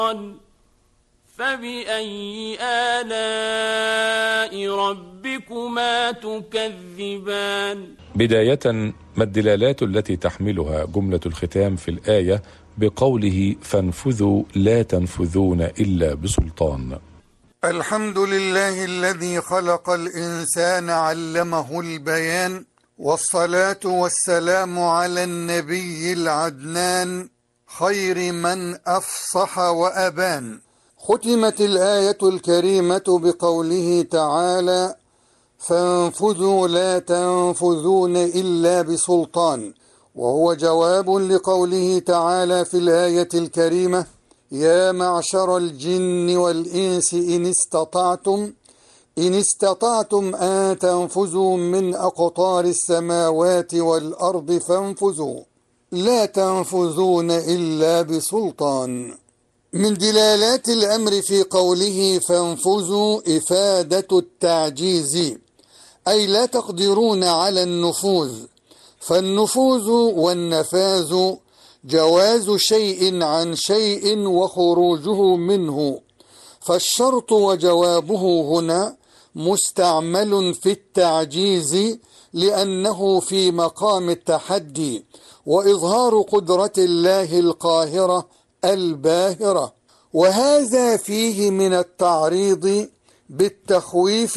فبأي آلاء ربكما تكذبان؟ بداية، ما الدلالات التي تحملها جملة الختام في الآية بقوله فانفذوا لا تنفذون إلا بسلطان؟ الحمد لله الذي خلق الإنسان علمه البيان، والصلاة والسلام على النبي العدنان خير من أفصح وأبان. ختمت الآية الكريمة بقوله تعالى فانفذوا لا تنفذون إلا بسلطان، وهو جواب لقوله تعالى في الآية الكريمة يا معشر الجن والإنس إن استطعتم أن تنفذوا من أقطار السماوات والأرض فانفذوا لا تنفذون إلا بسلطان. من دلالات الأمر في قوله فانفذوا إفادة التعجيز، أي لا تقدرون على النفوذ، فالنفوذ والنفاذ جواز شيء عن شيء وخروجه منه، فالشرط وجوابه هنا مستعمل في التعجيز لأنه في مقام التحدي وإظهار قدرة الله القاهرة الباهرة، وهذا فيه من التعريض بالتخويف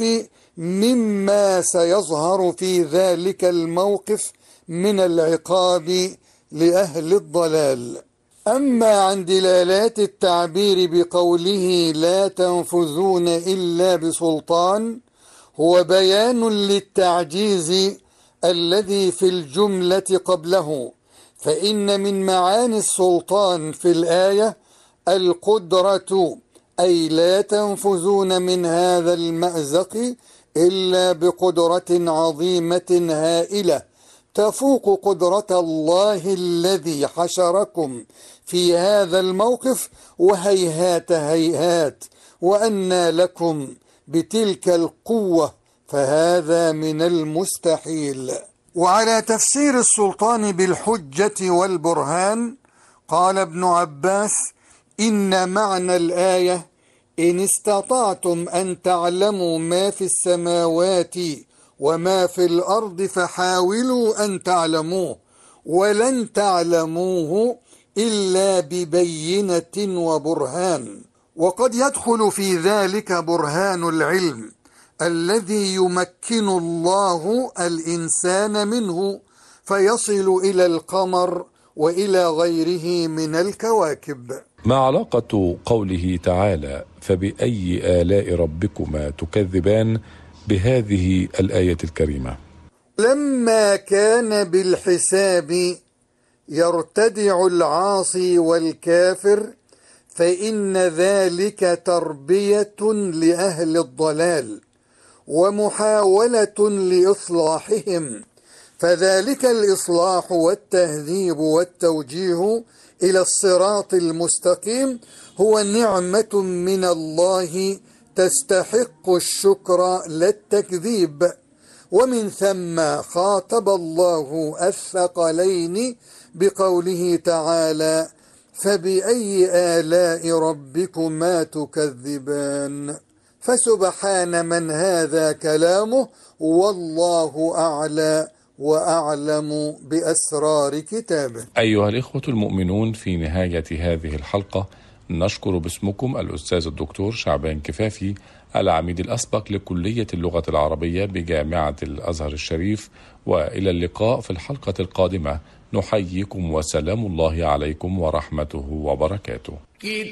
مما سيظهر في ذلك الموقف من العقاب لأهل الضلال. أما عن دلالات التعبير بقوله لا تنفذون إلا بسلطان، هو بيان للتعجيز الذي في الجملة قبله، فإن من معاني السلطان في الآية القدرة، أي لا تنفذون من هذا المأزق إلا بقدرة عظيمة هائلة تفوق قدرة الله الذي حشركم في هذا الموقف، وهيهات هيهات وأنى لكم بتلك القوة، فهذا من المستحيل. وعلى تفسير السلطان بالحجة والبرهان قال ابن عباس إن معنى الآية إن استطعتم أن تعلموا ما في السماوات وما في الأرض فحاولوا أن تعلموه، ولن تعلموه إلا ببينة وبرهان. وقد يدخل في ذلك برهان العلم الذي يمكن الله الإنسان منه فيصل إلى القمر وإلى غيره من الكواكب. ما علاقة قوله تعالى فبأي آلاء ربكما تكذبان بهذه الآية الكريمة؟ لما كان بالحساب يرتدع العاصي والكافر، فإن ذلك تربية لأهل الضلال ومحاولة لإصلاحهم، فذلك الإصلاح والتهذيب والتوجيه إلى الصراط المستقيم هو نعمة من الله تستحق الشكر لا التكذيب. ومن ثم خاطب الله الثقلين بقوله تعالى فبأي آلاء ربكما تكذبان، فسبحان من هذا كلامه، والله أعلى وأعلم بأسرار كتابه. أيها الإخوة المؤمنون، في نهاية هذه الحلقة نشكر باسمكم الأستاذ الدكتور شعبان كفافي، العميد الأسبق لكلية اللغة العربية بجامعة الأزهر الشريف، وإلى اللقاء في الحلقة القادمة. نحييكم وسلام الله عليكم ورحمته وبركاته.